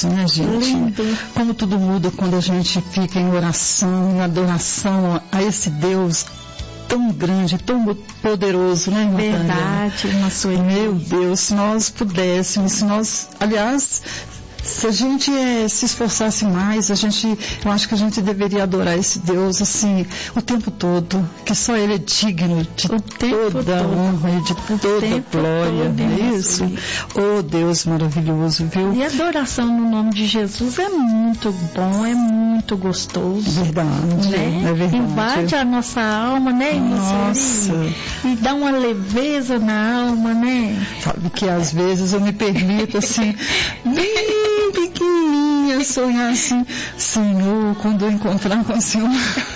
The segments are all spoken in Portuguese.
isso, né, gente? Lindo. Como tudo muda quando a gente fica em oração, em adoração a esse Deus tão grande, tão poderoso, né, irmã Tânia? Verdade, irmã Sueli. Meu Deus, se nós pudéssemos, aliás, se a gente se esforçasse mais, eu acho que a gente deveria adorar esse Deus, assim, o tempo todo, que só Ele é digno de toda a honra e de toda a glória, não é isso? Oh, Deus maravilhoso, viu? E a adoração no nome de Jesus é muito bom, é muito gostoso. Verdade, né? É verdade. Invade a nossa alma, né, irmã Sueli? E dá uma leveza na alma, né? Sabe que às vezes eu me permito, assim, bem pequenininha, sonhar assim, Senhor, quando eu encontrar com o Senhor.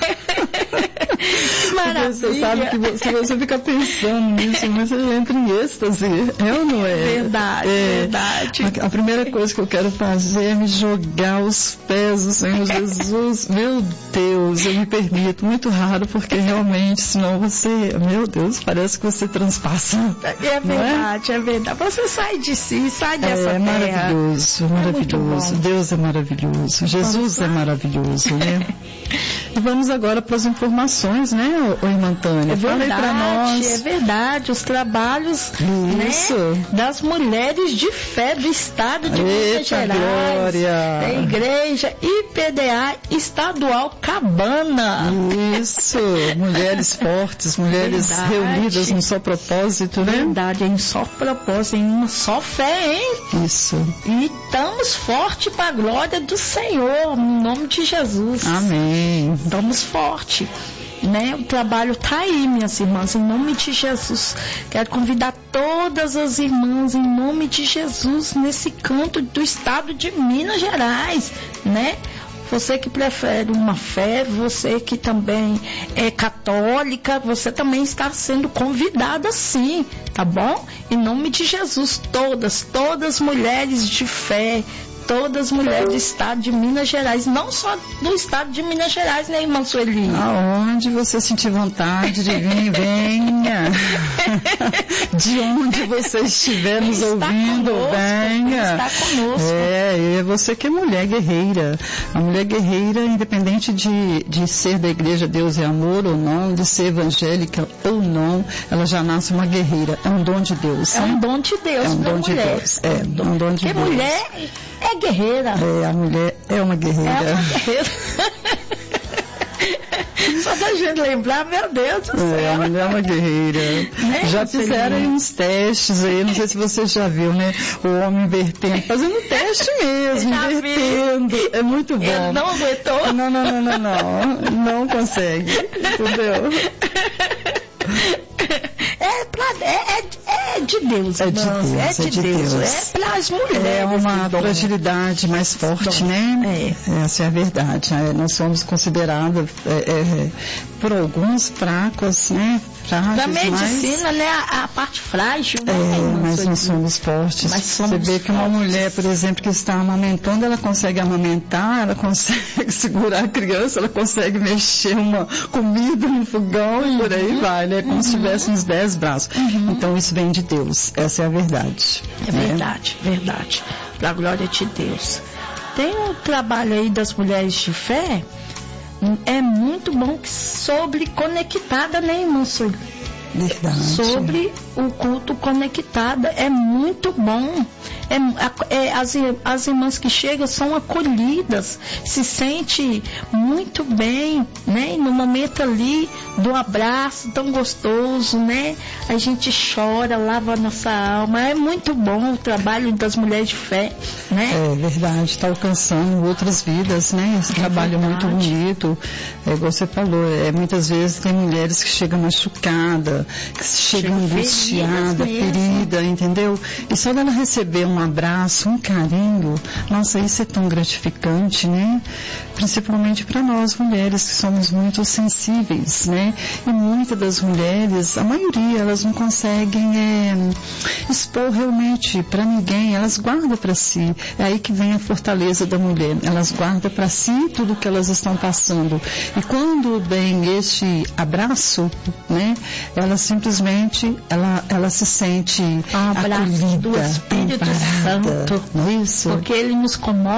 Maravilha. Você sabe que se você fica pensando nisso, você entra em êxtase, é ou não é? Verdade, verdade. A primeira coisa que eu quero fazer é me jogar aos pés do Senhor Jesus. Meu Deus, eu me permito, muito raro, porque realmente, senão você, meu Deus, parece que você transpassa. É verdade, é verdade. Você sai de si, sai dessa terra. É maravilhoso, maravilhoso. Deus é maravilhoso. Jesus é maravilhoso, né? E vamos agora para as informações, né, irmã Tânia? É verdade, fala aí pra nós. É verdade, os trabalhos, né, das mulheres de fé do estado de Minas Gerais, glória. Da igreja IPDA estadual Cabana. Isso, mulheres fortes, mulheres reunidas num só propósito, né? Verdade, em só propósito, em uma só fé, hein? Isso. E estamos fortes para a glória do Senhor, em nome de Jesus. Amém. Estamos fortes. Né? O trabalho está aí, minhas irmãs, em nome de Jesus. Quero convidar todas as irmãs, em nome de Jesus, nesse canto do estado de Minas Gerais, né? Você que prefere uma fé, você que também é católica, você também está sendo convidada sim, tá bom? Em nome de Jesus, todas mulheres de fé, todas as mulheres do estado de Minas Gerais, não só do estado de Minas Gerais, né, irmã Sueli? Aonde você sentir vontade de vir, venha. De onde você estiver nos ouvindo, venha. Está conosco. É você que é mulher guerreira. A mulher guerreira, independente de ser da igreja Deus é Amor ou não, de ser evangélica ou não, ela já nasce uma guerreira. É um dom de Deus. É um dom de Deus. É um dom de Deus. É um dom de Deus. Porque mulher é guerreira. A mulher é uma guerreira. É uma guerreira. Só da gente lembrar, meu Deus do céu. A mulher é uma guerreira. Já fizeram uns testes aí, não sei se você já viu, né? O homem invertendo, fazendo teste mesmo, já invertendo. Vi. É muito bom. Ele não aguentou? Não consegue. Entendeu? É de Deus, é de Deus. É para as mulheres. É uma fragilidade mais forte, né? Essa é a verdade. Nós somos consideradas por alguns fracos, né? Frágeis, da medicina, né? A parte frágil, né? Mas nós somos fortes. Você vê que uma mulher, por exemplo, que está amamentando, ela consegue amamentar, ela consegue segurar a criança, ela consegue mexer uma comida no fogão e por aí vai, né? Como se tivesse uns 10 braços. Então isso vem de Deus. Essa é a verdade. É verdade, verdade. Para a glória de Deus. Tem um trabalho aí das mulheres de fé. É muito bom sobre conectada, né, irmã Sueli? Verdade. Sobre o culto conectada. É muito bom. As irmãs que chegam são acolhidas, se sente muito bem, né? No momento ali do abraço tão gostoso, né? A gente chora, lava a nossa alma. É muito bom o trabalho das mulheres de fé, né? É verdade, está alcançando outras vidas, né? Esse trabalho é muito bonito. Igual você falou, muitas vezes tem mulheres que chegam machucadas, que chegam angustiada, ferida, entendeu? E só dela receber um abraço, um carinho, nossa, isso é tão gratificante, né? Principalmente para nós mulheres que somos muito sensíveis, né? E muitas das mulheres, a maioria, elas não conseguem expor realmente para ninguém, elas guardam para si. É aí que vem a fortaleza da mulher, elas guardam para si tudo que elas estão passando. E quando vem este abraço, né? Ela simplesmente, ela se sente acolhida, do Espírito Santo, não é isso? porque ele nos comove.